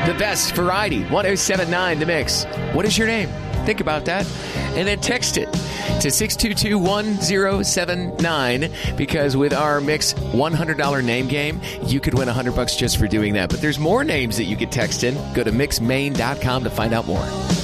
The best variety, 1079 The Mix. What is your name? Think about that. And then text it to 622-1079 because with our Mix $100 name game, you could win $100 just for doing that. But there's more names that you could text in. Go to mixmaine.com to find out more.